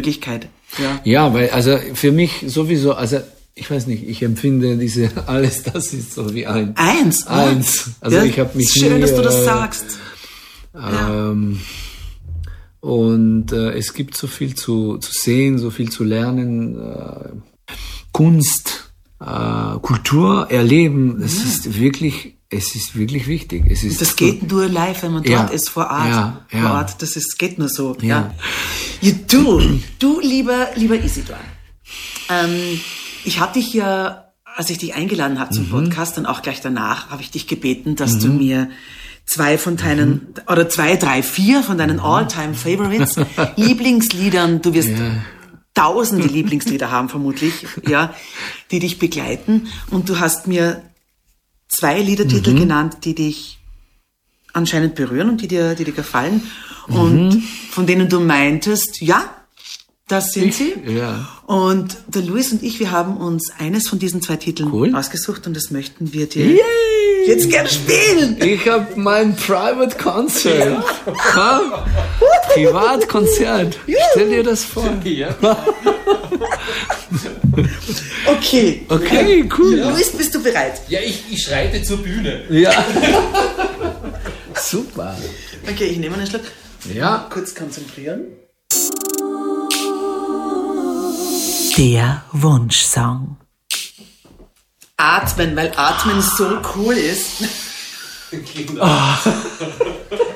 Möglichkeit. Ja. Ja, weil, also für mich sowieso, also ich weiß nicht, ich empfinde alles, das ist so wie eins. Also ja, ich habe mich schön, nie, dass du das sagst. Und es gibt so viel zu sehen, so viel zu lernen, Kunst, Kultur erleben. Es ist wirklich wichtig. Das geht nur live, wenn man dort ist, vor Ort. Vor Ort. Geht nur so. Ja. Du lieber Isidor. Ich hatte dich ja, als ich dich eingeladen habe zum Podcast, dann auch gleich danach, habe ich dich gebeten, dass du mir 4 von deinen All-Time-Favorites, Lieblingsliedern, du wirst tausende Lieblingslieder haben vermutlich, ja, die dich begleiten. Und du hast mir 2 Liedertitel genannt, die dich anscheinend berühren und die dir gefallen. Und von denen du meintest, ja, das sind sie. Ja. Und der Luis und ich, wir haben uns eines von diesen 2 Titeln ausgesucht und das möchten wir dir jetzt gerne spielen. Ich habe mein Private Concert. Privatkonzert. Stell dir das vor. Ja. Okay, cool. Luis, bist du bereit? Ja, ich schreite zur Bühne. Ja. Super. Okay, ich nehme einen Schluck. Ja. Kurz konzentrieren. Der Wunschsong. Atmen, weil Atmen so cool ist. Genau.